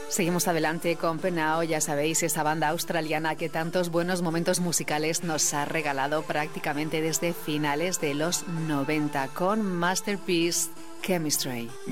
Seguimos adelante con Penao, ya sabéis, esa banda australiana que tantos buenos momentos musicales nos ha regalado prácticamente desde finales de los 90 con Masterpiece Chemistry.